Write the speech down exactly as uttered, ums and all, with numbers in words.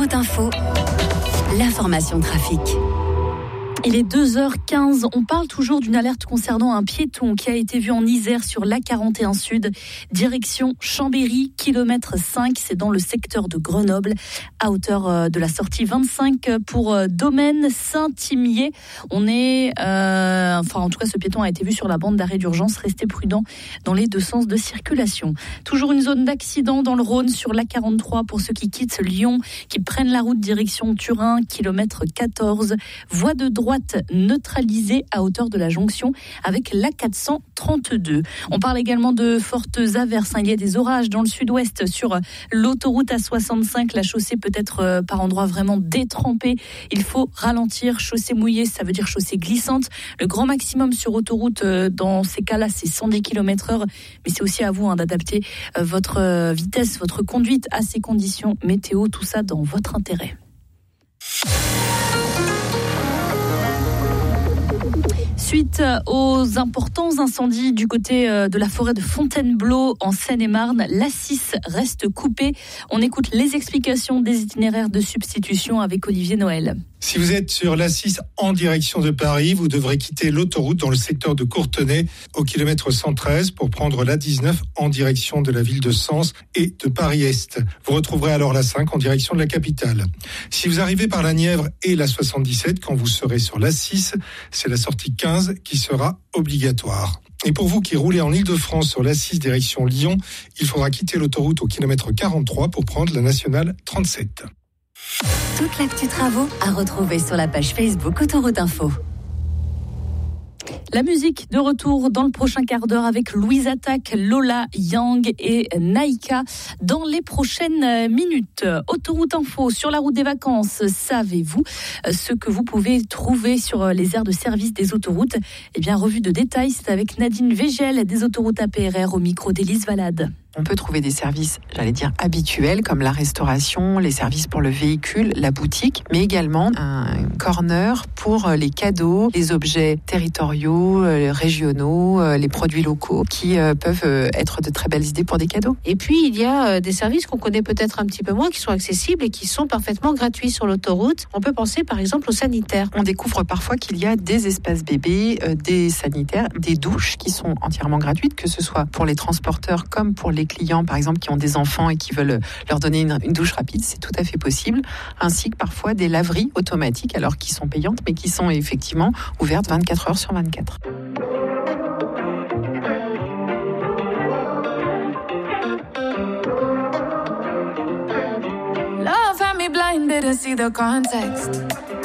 Autoroute Info, l'information trafic. Il est deux heures quinze, on parle toujours d'une alerte concernant un piéton qui a été vu en Isère sur l'A quarante et un Sud, direction Chambéry, kilomètre cinq, c'est dans le secteur de Grenoble, à hauteur de la sortie vingt-cinq pour Domaine Saint-Imier. On est, euh, enfin en tout cas ce piéton a été vu sur la bande d'arrêt d'urgence, restez prudent dans les deux sens de circulation. Toujours une zone d'accident dans le Rhône sur l'A quarante-trois pour ceux qui quittent Lyon, qui prennent la route direction Turin, kilomètre quatorze, voie de droite neutralisée à hauteur de la jonction avec l'A quatre cent trente-deux. On parle également de fortes averses. Il y a des orages dans le sud-ouest sur l'autoroute A soixante-cinq. La chaussée peut être par endroits vraiment détrempée. Il faut ralentir. Chaussée mouillée, ça veut dire chaussée glissante. Le grand maximum sur autoroute, dans ces cas-là, c'est cent dix kilomètres heure. Mais c'est aussi à vous hein, d'adapter votre vitesse, votre conduite à ces conditions météo. Tout ça dans votre intérêt. Suite aux importants incendies du côté de la forêt de Fontainebleau en Seine-et-Marne, l'A six reste coupée. On écoute les explications des itinéraires de substitution avec Olivier Noël. Si vous êtes sur l'A six en direction de Paris, vous devrez quitter l'autoroute dans le secteur de Courtenay au kilomètre cent treize pour prendre l'A dix-neuf en direction de la ville de Sens et de Paris-Est. Vous retrouverez alors l'A cinq en direction de la capitale. Si vous arrivez par la Nièvre et l'A soixante-dix-sept, quand vous serez sur l'A six, c'est la sortie quinze qui sera obligatoire. Et pour vous qui roulez en Ile-de-France sur l'A six direction Lyon, il faudra quitter l'autoroute au kilomètre quarante-trois pour prendre la nationale trente-sept. Toute l'actu travaux à retrouver sur la page Facebook Autoroute Info. La musique de retour dans le prochain quart d'heure avec Louise Attaque, Lola Yang et Naïka dans les prochaines minutes. Autoroute Info sur la route des vacances. Savez-vous ce que vous pouvez trouver sur les aires de service des autoroutes ? Eh bien, revue de détails, c'est avec Nadine Végel des autoroutes A P R R au micro d'Élise Valade. On peut trouver des services, j'allais dire, habituels, comme la restauration, les services pour le véhicule, la boutique, mais également un corner pour les cadeaux, les objets territoriaux, régionaux, les produits locaux, qui peuvent être de très belles idées pour des cadeaux. Et puis, il y a des services qu'on connaît peut-être un petit peu moins, qui sont accessibles et qui sont parfaitement gratuits sur l'autoroute. On peut penser, par exemple, aux sanitaires. On découvre parfois qu'il y a des espaces bébés, des sanitaires, des douches qui sont entièrement gratuites, que ce soit pour les transporteurs comme pour les clients, par exemple, qui ont des enfants et qui veulent leur donner une, une douche rapide, c'est tout à fait possible, ainsi que parfois des laveries automatiques, alors qui sont payantes, mais qui sont effectivement ouvertes vingt-quatre heures sur vingt-quatre. Love had me blind, didn't see the context.